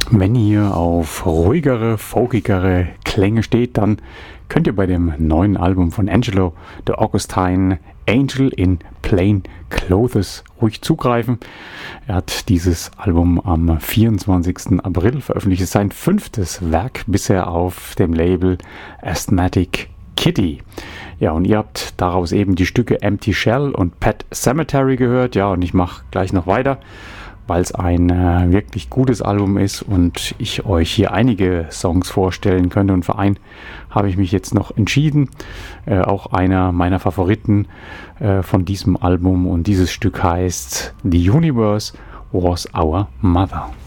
Wenn ihr auf ruhigere, folkigere Klänge steht, dann könnt ihr bei dem neuen Album von Angelo De Augustine, Angel in Plain Clothes, ruhig zugreifen. Er hat dieses Album am 24. April veröffentlicht. Es ist sein 5. Werk bisher auf dem Label Asthmatic Kitty. Ja, und ihr habt daraus eben die Stücke Empty Shell und Pet Cemetery gehört. Ja, und ich mache gleich noch weiter, weil es ein wirklich gutes Album ist und ich euch hier einige Songs vorstellen könnte. Und für einen habe ich mich jetzt noch entschieden. Auch einer meiner Favoriten von diesem Album. Und dieses Stück heißt The Universe Was Our Mother.